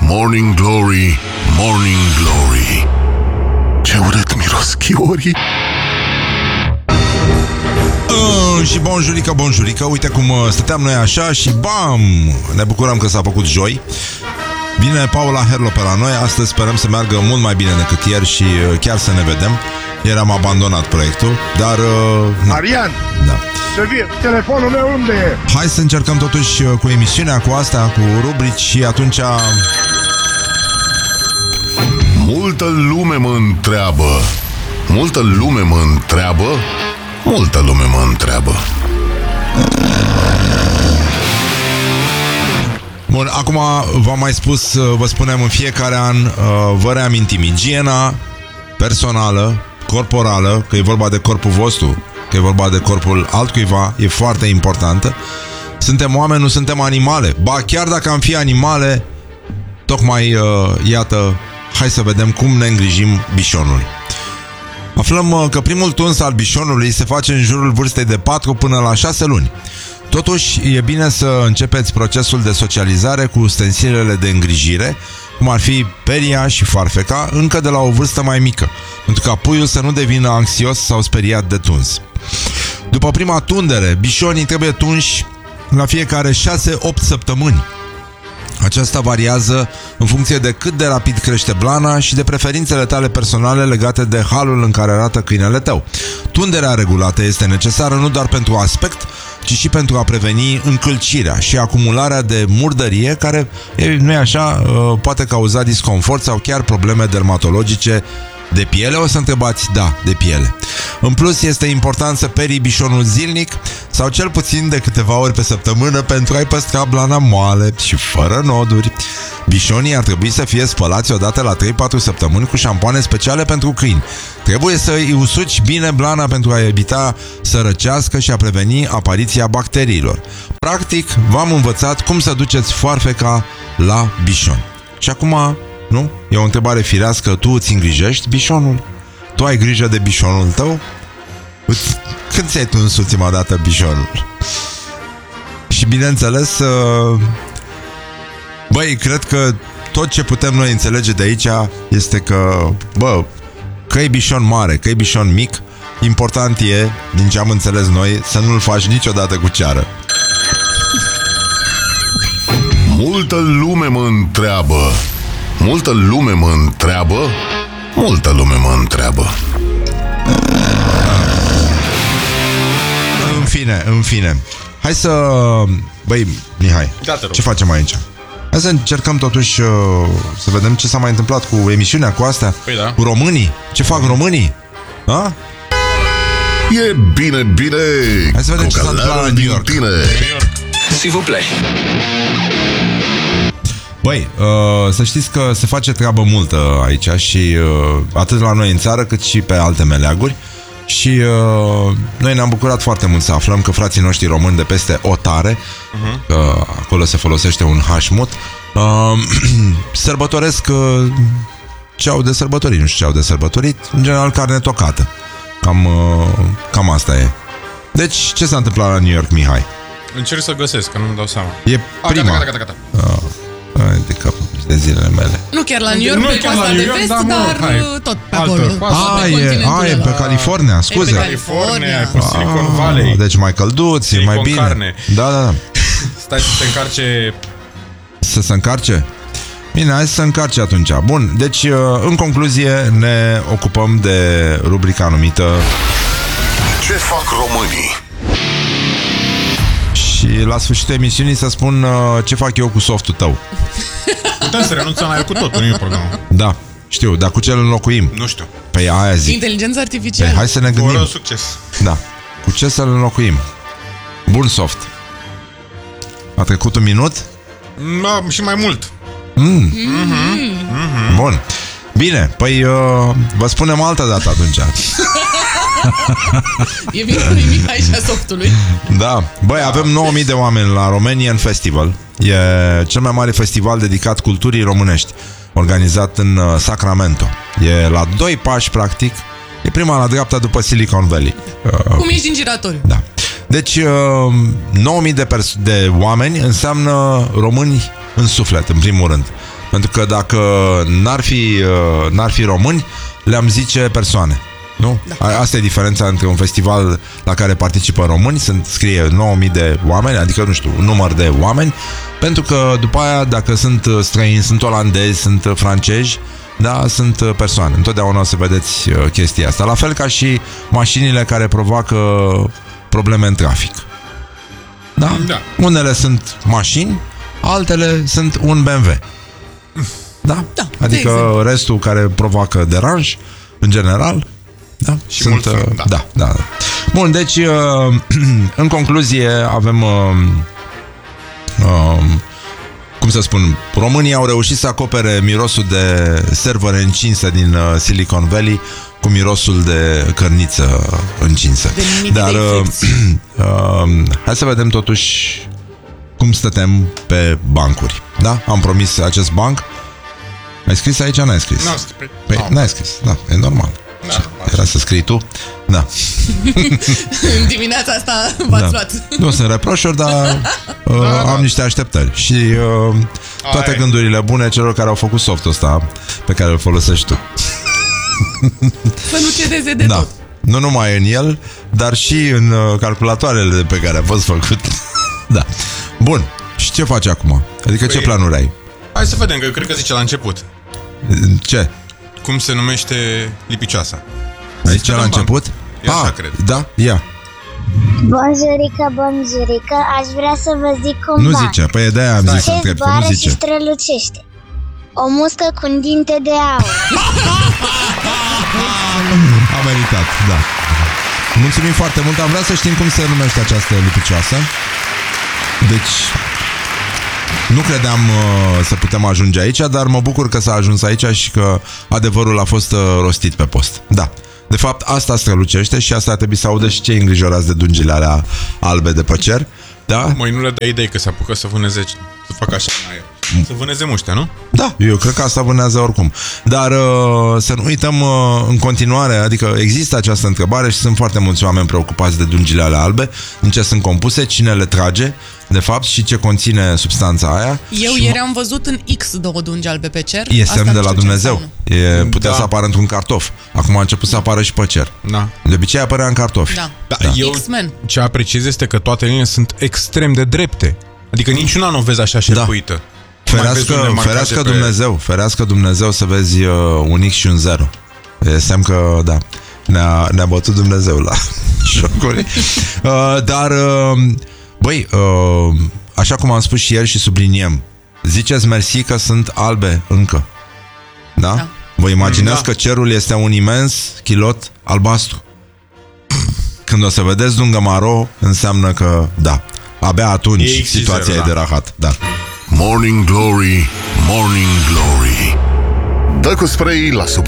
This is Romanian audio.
Morning Glory, Morning Glory, ce urât miros chiorii. Și bonjurică, uite cum stăteam noi așa și bam! Ne bucurăm că s-a făcut joi. Vine Paula Herlo pe la noi. Astăzi sperăm să meargă mult mai bine decât ieri și chiar să ne vedem. Ieri am abandonat proiectul, dar... Marian! Da. Telefonul meu unde e? Hai să încercăm totuși cu emisiunea, cu asta, cu rubrici și atunci... Multă lume mă întreabă. Multă lume mă întreabă. Multă lume mă întreabă. Bun, acum v-am mai spus, vă spunem în fiecare an, vă reamintim, igiena personală, corporală, că e vorba de corpul vostru, că e vorba de corpul altcuiva, e foarte importantă. Suntem oameni, nu suntem animale. Ba, chiar dacă am fi animale, tocmai, iată, hai să vedem cum ne îngrijim bișonului. Aflăm că primul tuns al bișonului se face în jurul vârstei de 4 până la 6 luni. Totuși, e bine să începeți procesul de socializare cu ustensilele de îngrijire, cum ar fi peria și farfeca, încă de la o vârstă mai mică, pentru ca puiul să nu devină anxios sau speriat de tuns. După prima tundere, bișonii trebuie tunși la fiecare 6-8 săptămâni. Aceasta variază în funcție de cât de rapid crește blana și de preferințele tale personale legate de halul în care arată câinele tău. Tunderea regulată este necesară nu doar pentru aspect, ci și pentru a preveni încălcirea și acumularea de murdărie care, nu e așa, poate cauza disconfort sau chiar probleme dermatologice. De piele, o să întrebați? Da, de piele. În plus, este important să perii bișonul zilnic sau cel puțin de câteva ori pe săptămână pentru a-i păstra blana moale și fără noduri. Bișonii ar trebui să fie spălați odată la 3-4 săptămâni cu șampoane speciale pentru câini. Trebuie să îi usuci bine blana pentru a evita să răcească și a preveni apariția bacteriilor. Practic, v-am învățat cum să duceți foarfeca la bișon. Și acum... nu? E o întrebare firească. Tu îți îngrijești bișonul? Tu ai grijă de bișonul tău? Când ți-ai tuns ultima dată bișonul? Și bineînțeles, băi, cred că tot ce putem noi înțelege de aici este că, bă, că e bișon mare, că e bișon mic, important e, din ce am înțeles noi, să nu-l faci niciodată cu ceară. Multă lume mă întreabă. Multă lume mă întreabă. Multă lume mă întreabă. În fine. Hai să... Băi, Mihai, ce facem aici? Hai să încercăm totuși să vedem ce s-a mai întâmplat cu emisiunea, cu astea, păi da. Cu românii. Ce fac românii? A? E bine. Hai să vedem ce s-a întâmplat la New York. S'il vous plaît. Băi, să știți că se face treabă multă aici și atât la noi în țară cât și pe alte meleaguri. Și noi ne-am bucurat foarte mult să aflăm că frații noștri români de peste Otare, că acolo se folosește un hașmut, sărbătoresc ce au de sărbătorit, nu știu ce au de sărbătorit, în general carne tocată. Cam asta e. Deci, ce s-a întâmplat la New York, Mihai? Încerc să găsesc, că nu-mi dau seama. E prima. Gata. Ai de capul de zilele mele. Nu chiar la New York, pe coasta de vest, dar tot pe acolo. E pe California, scuze. E pe California, e pe Silicon Valley. Deci mai călduț, e mai bine. Carne. Da. Stai să se încarce. Să se încarce? Bine, hai să se încarce atunci. Bun, deci în concluzie ne ocupăm de rubrica numită Ce fac românii? Și la sfârșitul emisiunii să spun ce fac eu cu softul tău. Putem să renunțăm la el cu totul, nu e problemă. Da, știu, dar cu ce îl înlocuim? Nu știu. Păi aia zic. Inteligența artificială. Hai să ne gândim. Fără succes. Da, cu ce să-l înlocuim? Bun soft. A trecut un minut? Și mai mult. Bun. Bine, păi vă spunem altă dată atunci. E vincul nimic aici a softului. Da, băi, avem 9000 de oameni la Romanian Festival. E cel mai mare festival dedicat culturii românești, organizat în Sacramento. E la 2 pași, practic. E prima la dreapta după Silicon Valley. Cum ești din giratoriu. Da. Deci 9000 de oameni înseamnă români în suflet, în primul rând. Pentru că dacă n-ar fi români, le-am zice persoane. Nu? Da. Asta e diferența între un festival la care participă români, scrie 9.000 de oameni, adică, nu știu, un număr de oameni, pentru că după aia, dacă sunt străini, sunt olandezi, sunt francezi, da, sunt persoane. Întotdeauna o să vedeți chestia asta. La fel ca și mașinile care provoacă probleme în trafic. Da? Da. Unele sunt mașini, altele sunt un BMW. Da? Da, adică restul care provoacă deranj, în general, da? Și sunt, da. Bun, deci în concluzie avem cum să spun, românii au reușit să acopere mirosul de servere încinse din Silicon Valley cu mirosul de cărniță încinsă. Dar hai să vedem totuși cum stătem pe bancuri. Da? Am promis acest banc. Ai scris aici? N-ai scris? Păi, n-ai scris, da, e normal. Da, era să scrii tu? Da. În dimineața asta v-ați luat. Nu sunt reproșuri, dar am niște așteptări. Și toate gândurile bune celor care au făcut softul ăsta pe care îl folosești tu. Să nu cedeze de tot. Nu numai în el, dar și în calculatoarele pe care a fost făcut. Da. Bun. Și ce faci acum? Adică ce planuri ai? Hai să vedem, că eu cred că zice la început. Ce? Cum se numește lipicioasa? Aici la început? Așa cred. Da? Ia. Bonjurică, aș vrea să vă zic un Nu ban. zice, păi de-aia am zis să întreb, că nu zice. Și strălucește. O muscă cu un dinte de aur. A meritat, da. Mulțumim foarte mult, am vrea să știm cum se numește această lipicioasă. Deci nu credeam să putem ajunge aici, dar mă bucur că s-a ajuns aici și că adevărul a fost rostit pe post. Da. De fapt, asta strălucește și asta ar trebui să audă și cei îngrijorați de dungile alea albe de pe cer. Da? Măi, nu le dai idei că se apucă să vâneze, să facă așa în aer. Să vâneze muștea, nu? Da, eu cred că asta vânează oricum. Dar să nu uităm în continuare, adică există această întrebare și sunt foarte mulți oameni preocupați de dungile alea albe, din ce sunt compuse, cine le trage, de fapt, și ce conține substanța aia. Eu ieri am văzut în X 2 dungi albe pe cer. E semn de la Dumnezeu. Putea să apară într-un cartof. Acum a început să apară și pe cer. Da. De obicei apărea în cartofi. Da. Eu ce apreciez este că toate linile sunt extrem de drepte. Adică niciuna nu o vezi așa șerpuită. Ferească Dumnezeu să vezi un X și un 0. E semn că, da, ne-a bătut Dumnezeu la șocuri. Dar, băi, așa cum am spus și ieri și subliniem, ziceți mersi că sunt albe încă. Da? Da. Vă imaginați că cerul este un imens chilot albastru. Când o să vedeți dungă maro, înseamnă că, da, abia atunci situația e de rahat. Da. Morning Glory, Morning Glory. Dă cu spray la sub